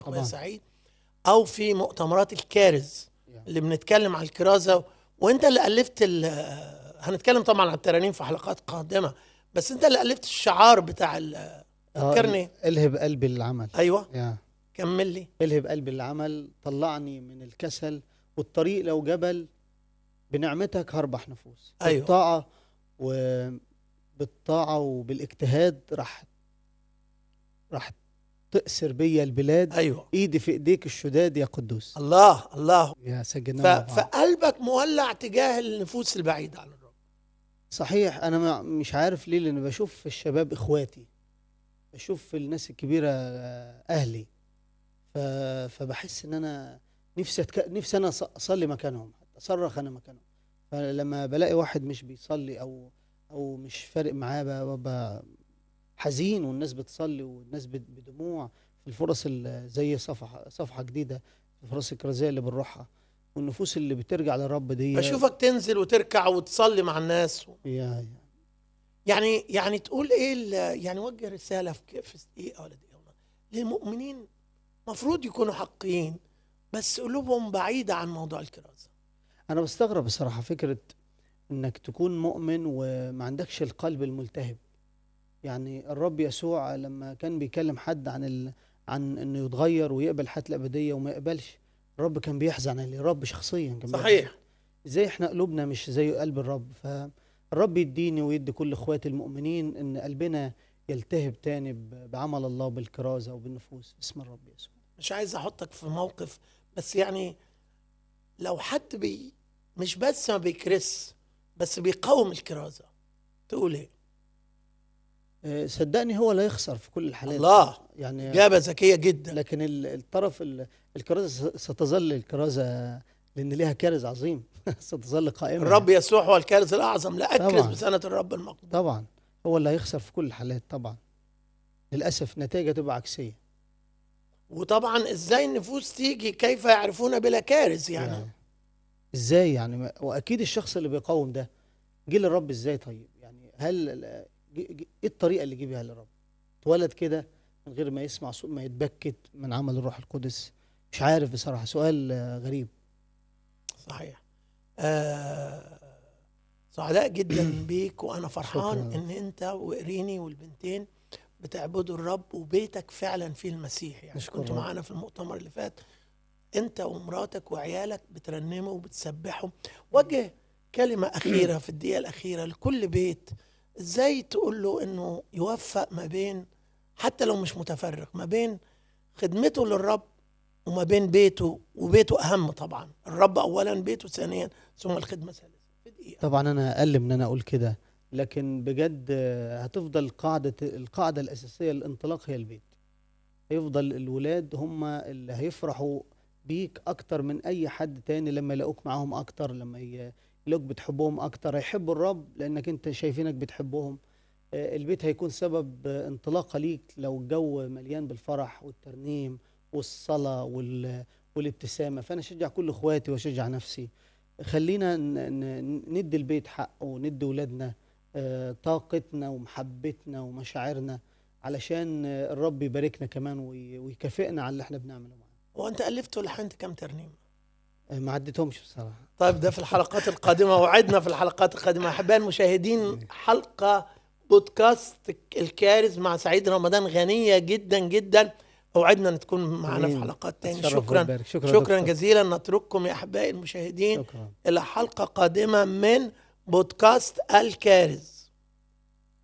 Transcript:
اخويا سعيد، او في مؤتمرات الكارز اللي بنتكلم عن الكرازه، وانت اللي الفت هنتكلم طبعا عن الترانيم في حلقات قادمه، بس انت اللي الفت الشعار بتاع فكرني. الهب قلبي للعمل. ايوه كمل لي. الهب قلبي للعمل، طلعني من الكسل، والطريق لو جبل، بنعمتك هربح نفوس. ايوه بالطاعه وبالاجتهاد راح تأسر بيا البلاد. ايوه ايدي في ايديك الشداد يا قدوس. الله يا سجنا فقلبك مولع تجاه النفوس البعيده عن الرب. صحيح. انا مش عارف ليه، لان بشوف في الشباب اخواتي، بشوف في الناس الكبيره اهلي، فبحس ان انا نفسي انا اصلي مكانهم، اصرخ انا مكانهم. فلما بلاقي واحد مش بيصلي او مش فارق معاه، ببقى حزين. والناس بتصلي والناس بدموع في الفرص زي صفحه جديده، الفرص الكرازيه اللي بنروحها، والنفوس اللي بترجع للرب دي. بشوفك تنزل وتركع وتصلي مع الناس يعني تقول ايه يعني وجه رساله في دقيقه ولا دقيقه للمؤمنين مفروض يكونوا حقيين بس قلوبهم بعيده عن موضوع الكرازه. انا بستغرب بصراحه فكره انك تكون مؤمن وما عندكش القلب الملتهب. يعني الرب يسوع لما كان بيكلم حد عن انه يتغير ويقبل الحياه الابديه وما يقبلش، الرب كان بيحزن عليه. الرب شخصيا كان صحيح. ازاي احنا قلوبنا مش زي قلب الرب؟ فالرب يديني ويدي كل اخواتي المؤمنين ان قلبنا يلتهب تاني بعمل الله بالكرازه وبالنفوس باسم الرب يسوع. مش عايز احطك في موقف، بس يعني لو حد مش بس ما بيكرس بس بيقاوم الكرازه تقول ايه؟ صدقني هو لا يخسر في كل الحالات. الله، يعني إجابة ذكية جدا. لكن الطرف الكرازة ستظل الكرازة، لأن لها كارز عظيم ستظل قائمة. الرب يسوع هو الكارز الأعظم، لا أكرز بسنة الرب المقدور. طبعا هو اللي هيخسر في كل الحالات. طبعا للأسف نتائجة تبقى عكسية. وطبعا إزاي النفوس تيجي؟ كيف يعرفون بلا كارز؟ يعني إزاي يعني؟ وأكيد الشخص اللي بيقاوم ده جه للرب إزاي؟ طيب يعني هل ايه الطريقه اللي جه بيها للرب؟ اتولد كده من غير ما يسمع صوت، ما يتبكت من عمل الروح القدس؟ مش عارف بصراحه، سؤال غريب. صحيح. سعداء جدا بيك، وانا فرحان ان انت وإريني والبنتين بتعبدوا الرب وبيتك فعلا فيه المسيح. يعني كنتوا معانا في المؤتمر اللي فات، انت ومراتك وعيالك بترنموا وبتسبحوا. وجه كلمه اخيره في الدقيقه الاخيره لكل بيت، ازاي تقول له انه يوفق ما بين، حتى لو مش متفرغ، ما بين خدمته للرب وما بين بيته، وبيته اهم طبعا، الرب اولا، بيته ثانيا، ثم الخدمه ثالثا. في دقيقه. طبعا انا اقل من انا اقول كده، لكن بجد هتفضل القاعده الاساسيه للانطلاق هي البيت. هيفضل الولاد هم اللي هيفرحوا بيك اكتر من اي حد تاني، لما يلاقوك معاهم اكتر، لما يلاقوك بتحبهم اكتر، هيحبوا الرب لانك انت شايفينك بتحبهم. البيت هيكون سبب انطلاقه ليك لو الجو مليان بالفرح والترنيم والصلاه والابتسامه. فانا اشجع كل اخواتي واشجع نفسي، خلينا ندي البيت حقه وندي ولادنا طاقتنا ومحبتنا ومشاعرنا، علشان الرب يباركنا كمان ويكافئنا على اللي احنا بنعمله معاه. وانت الفت ولحنت كم ترنيمه؟ ما عديتهمش بصراحه. طيب ده في الحلقات القادمه، وعدنا في الحلقات القادمه. احبائي المشاهدين، حلقه بودكاست الكارز مع سعيد رمضان غنيه جدا جدا، وعدنا تكون معنا في حلقات تانية. شكرا جزيلا. نترككم يا احبائي المشاهدين الى حلقه قادمه من بودكاست الكارز.